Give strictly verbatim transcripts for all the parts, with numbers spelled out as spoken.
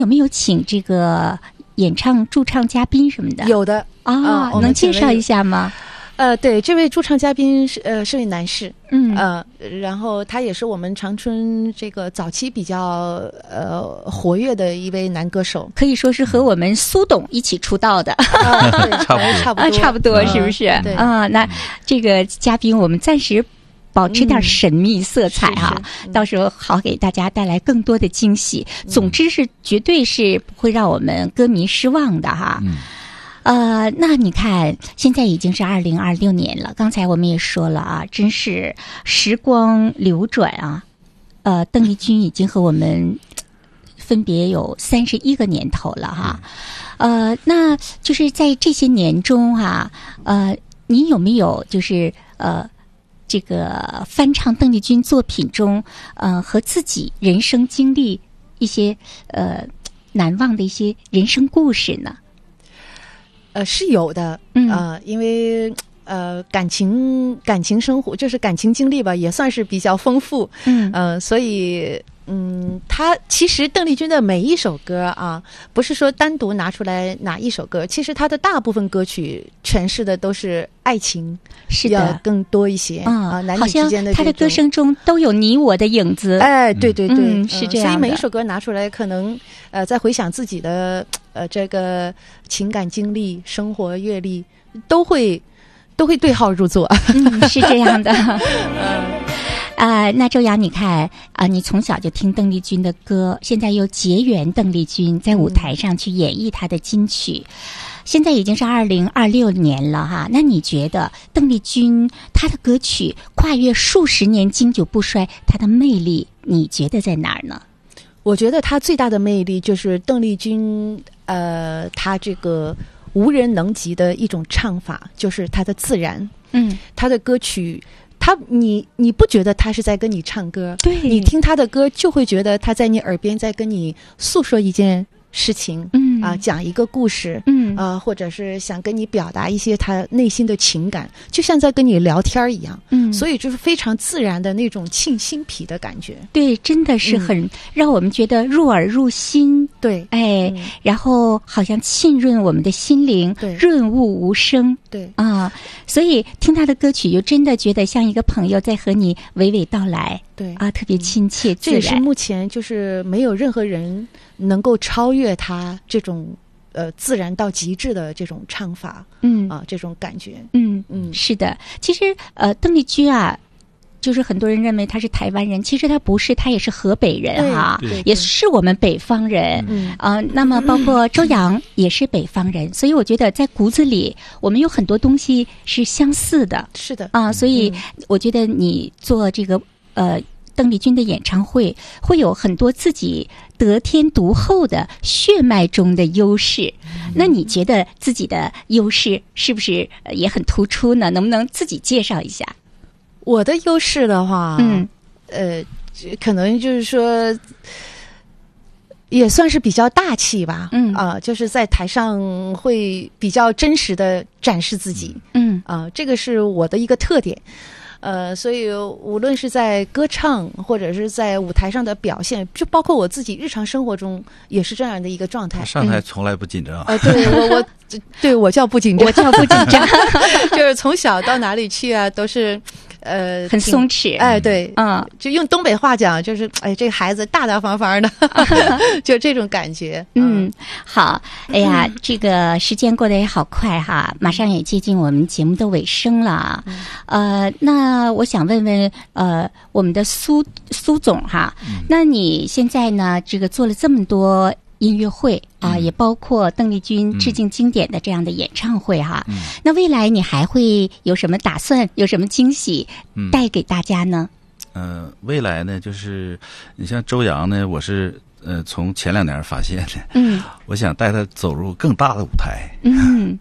有没有请这个演唱驻唱嘉宾什么的？ 有的啊、哦，能介绍一下吗？ 呃，对，这位驻唱嘉宾是呃是位男士， 嗯呃，然后他也是我们长春这个早期比较呃活跃的一位男歌手， 可以说是和我们苏董一起出道的， 啊、对差不多差不多， 啊，差不多，是不是？ 嗯、对啊，那这个嘉宾我们暂时保持点神秘色彩哈、 嗯是是嗯、 到时候好给大家带来更多的惊喜。总之是绝对是不会让我们歌迷失望的哈。 嗯呃，那你看，现在已经是二零二六年了。刚才我们也说了啊，真是时光流转啊。呃，邓丽君已经和我们分别有三十一个年头了哈。呃，那就是在这些年中啊，呃，你有没有就是呃，这个翻唱邓丽君作品中，呃，和自己人生经历一些呃难忘的一些人生故事呢？ 呃，是有的， 嗯呃，因为呃，感情感情生活就是感情经历吧，也算是比较丰富， 嗯呃，所以嗯，他其实邓丽君的每一首歌啊，不是说单独拿出来哪一首歌，其实她的大部分歌曲诠释的都是爱情， 是的， 要更多一些啊、呃，男女之间的这种。 他的歌声中都有你我的影子。 哎，对对对， 嗯、是这样的、 呃。所以每一首歌拿出来，可能呃，在回想自己的呃这个情感经历、生活阅历，都会都会对号入座。 嗯，是这样的。啊、呃，那周洋，你看啊、呃，你从小就听邓丽君的歌，现在又结缘邓丽君，在舞台上去演绎她的金曲。嗯，现在已经是二零二六年了哈，那你觉得邓丽君她的歌曲跨越数十年经久不衰，她的魅力你觉得在哪儿呢？ 我觉得她最大的魅力就是邓丽君，呃，她这个无人能及的一种唱法，就是她的自然。 嗯， 她的歌曲，她你你不觉得她是在跟你唱歌？ 对， 你听她的歌就会觉得她在你耳边在跟你诉说一件事情， 嗯啊，讲一个故事， 嗯啊，或者是想跟你表达一些他内心的情感，就像在跟你聊天一样， 嗯， 所以就是非常自然的那种沁心脾的感觉。 对，真的是很、嗯、让我们觉得入耳入心。 对， 哎、 嗯， 然后好像浸润我们的心灵， 对， 润物无声。 对啊，所以听他的歌曲，就真的觉得像一个朋友在和你娓娓道来。 对啊，特别亲切、嗯、自然。 然。 这也是目前就是没有任何人能够超越他这种呃自然到极致的这种唱法， 嗯啊，这种感觉， 嗯嗯， 是的。其实呃，邓丽君啊，就是很多人认为她是台湾人，其实她不是，她也是河北人哈、啊，也是我们北方人。 嗯啊、呃，那么包括周洋也是北方人，所以我觉得在骨子里我们有很多东西是相似的。 是的啊，所以我觉得你做这个呃。邓丽君的演唱会会有很多自己得天独厚的血脉中的优势，嗯、那你觉得自己的优势是不是也很突出呢？能不能自己介绍一下？ 我的优势的话， 嗯， 呃，可能就是说，也算是比较大气吧， 嗯啊、呃，就是在台上会比较真实的展示自己， 嗯啊、呃，这个是我的一个特点。呃，所以无论是在歌唱或者是在舞台上的表现，就包括我自己日常生活中也是这样的一个状态。 上台从来不紧张。 呃，对我我对我叫不紧张， 我叫不紧张， 就是从小到哪里去啊，都是呃很松弛。 哎，对， 嗯， 就用东北话讲，就是哎，这个孩子大大方方的，就这种感觉。 嗯，好，哎呀，嗯、这个时间过得也好快哈，马上也接近我们节目的尾声了。嗯、呃，那我想问问呃，我们的苏苏总哈，嗯、那你现在呢，这个做了这么多音乐会啊、呃嗯，也包括邓丽君致敬经典的这样的演唱会哈。嗯、那未来你还会有什么打算？有什么惊喜带给大家呢？ 嗯、呃，未来呢，就是你像周洋呢，我是呃从前两年发现的， 嗯， 我想带他走入更大的舞台， 嗯，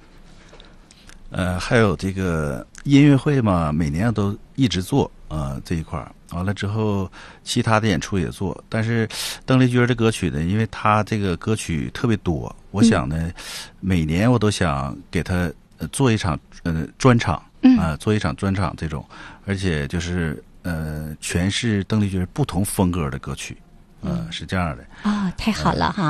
呃，还有这个音乐会嘛，每年都一直做啊、呃、这一块儿。完了之后，其他的演出也做，但是邓丽君的歌曲呢，因为她这个歌曲特别多，我想呢，嗯、每年我都想给她做一场呃专场啊、呃，做一场专场这种，而且就是呃诠释邓丽君不同风格的歌曲，呃，是这样的。 哦，太好了哈。